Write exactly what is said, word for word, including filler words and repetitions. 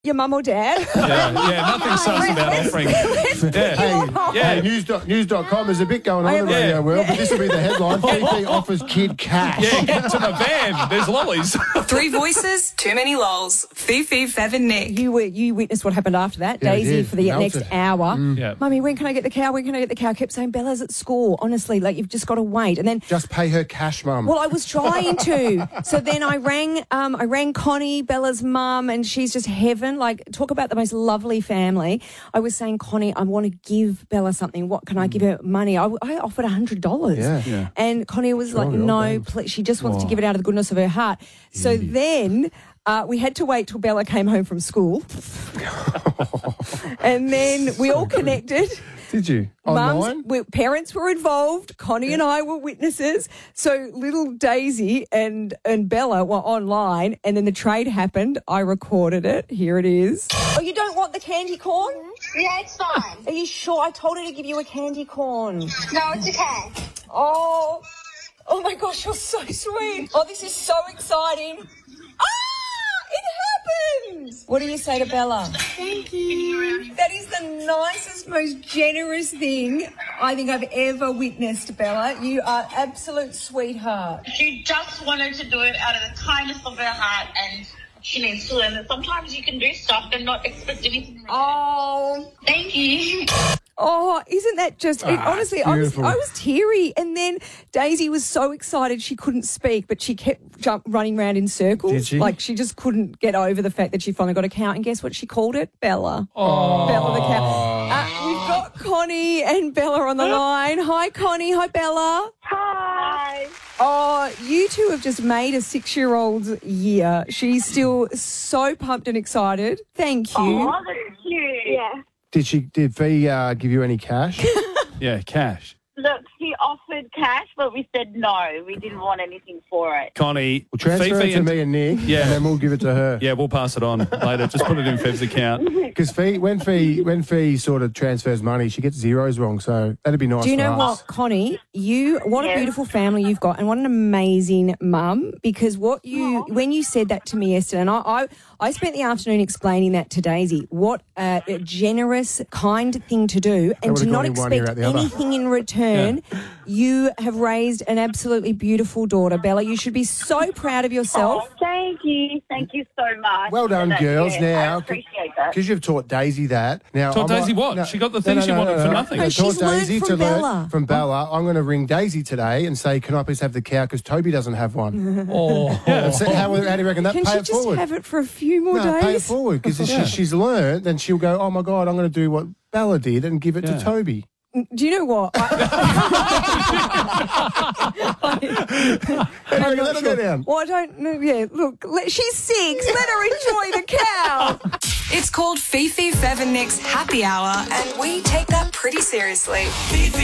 your mum or dad. Yeah, yeah, nothing sus about offering. Yeah, Hey, yeah. hey, news dot news dot com, there's a bit going on in the Yeah. radio world, but this will be the headline. Fifi offers kid cash. Yeah, get to the van. There's lollies. Three voices, too many lols. Fifi, Fev and Nick. You were you witnessed what happened after that. Yeah, I Daisy did. for the Melted. next hour. Yeah. Mummy, when can I get the cow? When can I get the cow? I kept saying Bella's at school. Honestly, like you've just got to wait. And then Just pay her cash, mum. well, I was trying to. So then I rang um, I rang Connie, Bella's mum, and she's just heaven. Like, talk about the most lovely family. I was saying, Connie, I want to give Bella something. What can I give her? Money. I, I offered one hundred dollars. Yeah. Yeah. And Connie was Strong like, girl, no, babes. please. She just wants to Oh. give it out of the goodness of her heart. So then uh, we had to wait till Bella came home from school. And then we all connected. Did you? Mums, Online? we, parents were involved. Connie and I were witnesses. So little Daisy and, and Bella were online, and then the trade happened. I recorded it. Here it is. Oh, you don't want the candy corn? Yeah, it's fine. Are you sure? I told her to give you a candy corn. No, it's okay. Oh, oh my gosh, you're so sweet. Oh, this is so exciting. Ah, it happened. What do you say to Bella? Thank you. That is the nicest, most generous thing I think I've ever witnessed, Bella. You are absolute sweetheart. She just wanted to do it out of the kindness of her heart, and she needs to learn that sometimes you can do stuff and not expect anything in return. Oh, Thank you. oh, isn't that just, it, Ah, honestly, I was, beautiful. I was teary. And then Daisy was so excited she couldn't speak, but she kept jump, running around in circles. Did she? Like, she just couldn't get over the fact that she finally got a cow. And guess what she called it? Bella. Oh. Bella the cow. Uh, we've got Connie and Bella on the line. Hi, Connie. Hi, Bella. Hi. Oh, you two have just made a six-year-old's year. She's still so pumped and excited. Thank you. Oh, that's cute. Yeah. Did she? Did Fee uh, give you any cash? Yeah, cash. Look, she offered cash, but we said no. We didn't want anything for it. Connie, We'll transfer Fifi it to and- me and Nick, Yeah. and then we'll give it to her. Yeah, we'll pass it on later. Just put it in Fev's account. Because Fee, when Fee, when Fee sort of transfers money, she gets zeros wrong. So that'd be nice. Do you for know us. what, Connie? You what a Yes. beautiful family you've got, and what an amazing mum. Because what you when you said that to me yesterday, and I I, I spent the afternoon explaining that to Daisy. What a, a generous, kind thing to do, and would've to not gone in one ear expect out the other. anything in return. You have raised an absolutely beautiful daughter, Bella. You should be so proud of yourself. Thank you. Thank you so much. Well done, for that. girls. Yeah, now, I appreciate that. because you've taught Daisy that. Now, Taught I might- Daisy what? She got the thing she wanted for nothing. I No, taught she's learned Daisy from to Bella. learn from Bella. I'm going to ring Daisy today and say, "Can I please have the cow?" Because Toby doesn't have one. Oh, And so how, how do you reckon that? Can pay she it just forward. have it for a few more no, days? pay it forward because Yeah. she, she's learned. Then she'll go, "Oh my God, I'm going to do what Bella did and give it Yeah. to Toby." Do you know what? I, How do you reckon that'll go down? well, I don't know. Yeah, look, let, she's six. Let her enjoy the cow. It's called Fifi, Fev and Nick's Happy Hour, and we take that pretty seriously.